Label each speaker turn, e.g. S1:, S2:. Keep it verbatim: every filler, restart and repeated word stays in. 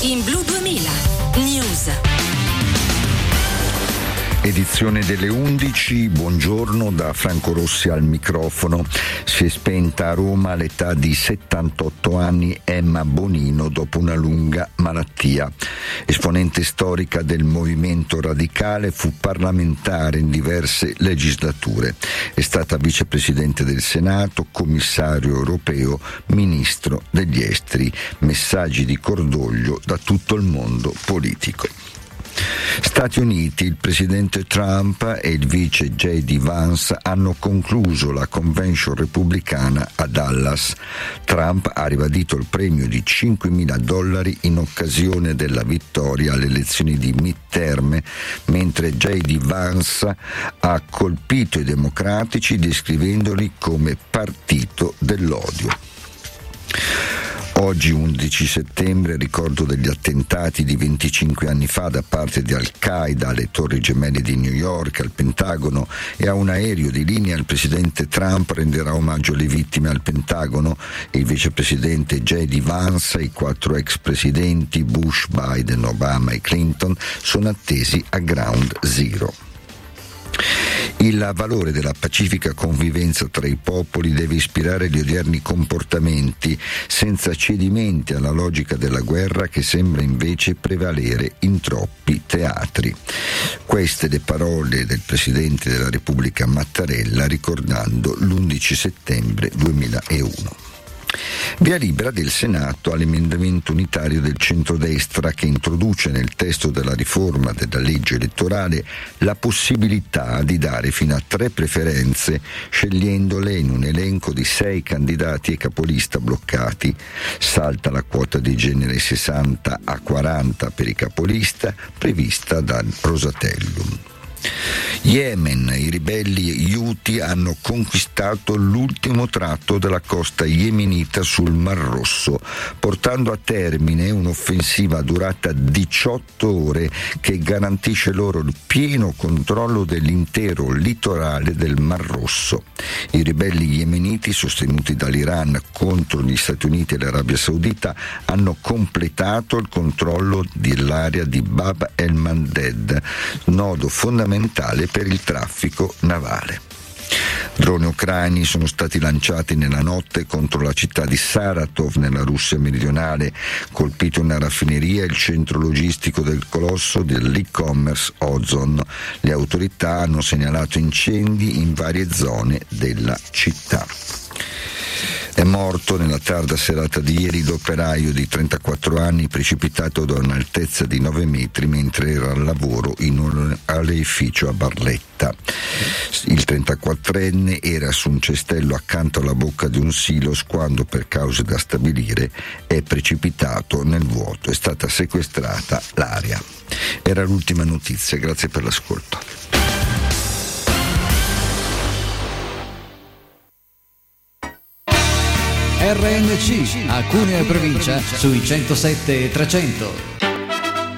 S1: In Blu duemila News.
S2: Edizione delle undici, buongiorno da Franco Rossi al microfono. Si è spenta a Roma all'età di settantotto anni Emma Bonino dopo una lunga malattia. Esponente storica del movimento radicale, fu parlamentare in diverse legislature. È stata vicepresidente del Senato, commissario europeo, ministro degli esteri. Messaggi di cordoglio da tutto il mondo politico. Stati Uniti, il presidente Trump e il vice J D Vance hanno concluso la convention repubblicana a Dallas. Trump ha ribadito il premio di cinquemila dollari in occasione della vittoria alle elezioni di midterm, mentre J D Vance ha colpito i democratici descrivendoli come partito dell'odio. Oggi undici settembre, ricordo degli attentati di venticinque anni fa da parte di Al-Qaeda alle Torri Gemelle di New York, al Pentagono e a un aereo di linea. Il presidente Trump renderà omaggio alle vittime al Pentagono e il vicepresidente J D Vance e i quattro ex presidenti Bush, Biden, Obama e Clinton sono attesi a Ground Zero. Il valore della pacifica convivenza tra i popoli deve ispirare gli odierni comportamenti, senza cedimenti alla logica della guerra che sembra invece prevalere in troppi teatri. Queste le parole del Presidente della Repubblica Mattarella ricordando l'undici settembre duemilauno. Via libera del Senato all'emendamento unitario del centrodestra che introduce nel testo della riforma della legge elettorale la possibilità di dare fino a tre preferenze, scegliendole in un elenco di sei candidati e capolista bloccati. Salta la quota di genere sessanta a quaranta per i capolista prevista dal Rosatellum. Yemen, i ribelli Houthi hanno conquistato l'ultimo tratto della costa yemenita sul Mar Rosso, portando a termine un'offensiva durata diciotto ore che garantisce loro il pieno controllo dell'intero litorale del Mar Rosso. I ribelli yemeniti, sostenuti dall'Iran contro gli Stati Uniti e l'Arabia Saudita, hanno completato il controllo dell'area di Bab el-Mandeb, nodo fondamentale per il traffico navale. Droni ucraini sono stati lanciati nella notte contro la città di Saratov nella Russia meridionale, colpito una raffineria e il centro logistico del colosso dell'e-commerce Ozon. Le autorità hanno segnalato incendi in varie zone della città. È morto nella tarda serata di ieri l'operaio di trentaquattro anni precipitato da un'altezza di nove metri mentre era al lavoro in un aleificio a Barletta. Il trentaquattrenne era su un cestello accanto alla bocca di un silos quando, per cause da stabilire, è precipitato nel vuoto. È stata sequestrata l'area. Era l'ultima notizia, grazie per l'ascolto.
S3: R N C, a Cuneo e provincia, sui centosette e trecento.